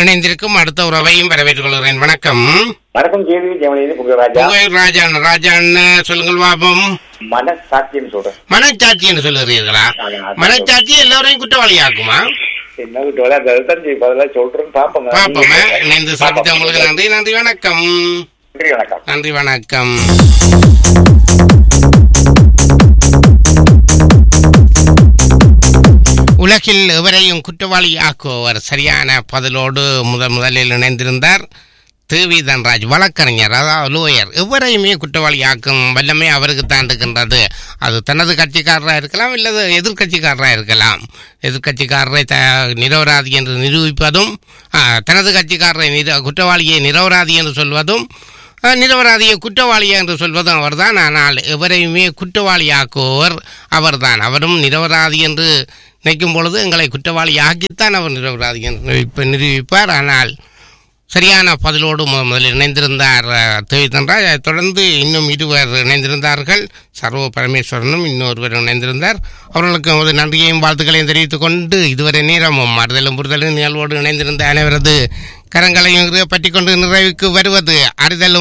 இணைந்திருக்கும் அடுத்த உறவையும் வரவேற்றுக் கொள்கிறேன். வணக்கம். வணக்கம் கேள்வி ஜெயமணி ராஜா. ராஜான் சொல்லுங்கள் பாபம். மனசாட்சின்னு சொல்றேன். மனச்சாட்சி என்று சொல்லுகிறீர்களா? மனச்சாட்சி எல்லோரையும் குற்றவாளி ஆக்குமா? என்ன குற்றவாளி அதான் சொல்றேன். பாப்போமே. இணைந்து சாதித்த உங்களுக்கு நன்றி. நன்றி வணக்கம். நன்றி வணக்கம். நன்றி வணக்கம். உலகில் எவரையும் குற்றவாளி ஆக்குபவர் சரியான பதிலோடு முதலில் இணைந்திருந்தார் தேவி தன்ராஜ். வழக்கறிஞர், அதாவது லோயர். எவரையுமே குற்றவாளி ஆக்கும் வல்லமே அவருக்கு தான் இருக்கின்றது. அது தனது கட்சிக்காரராக இருக்கலாம், இல்லது எதிர்கட்சிக்காரராக இருக்கலாம். எதிர்கட்சிக்காரரை நிரபராதி என்று நிரூபிப்பதும், தனது கட்சிக்காரரை குற்றவாளியை நிரபராதி என்று சொல்வதும், நிரபராதியை குற்றவாளி என்று சொல்வதும் அவர்தான். ஆனால் எவரையுமே குற்றவாளியாக்குவர் அவர்தான். அவரும் நிரபராதி என்று நினைக்கும் பொழுது எங்களை குற்றவாளி ஆக்கித்தான் அவர் நிரபராதி என்று நிரூபிப்பார். ஆனால் சரியான பதிலோடு முதலில் இணைந்திருந்தார் தேவி தன்ராஜ். அதைத் தொடர்ந்து இன்னும் இருவர் இணைந்திருந்தார்கள். சர்வ பரமேஸ்வரனும் இன்னொருவர் இணைந்திருந்தார். அவர்களுக்கு நன்றியையும் வாழ்த்துக்களையும் தெரிவித்துக் கொண்டு இதுவரை நேரமும் அறிதலும் புரிதலும் நிகழ்வோடு இணைந்திருந்த அனைவரது கரங்களையும் பற்றி கொண்டு நிறைவுக்கு வருவது அறிதலும்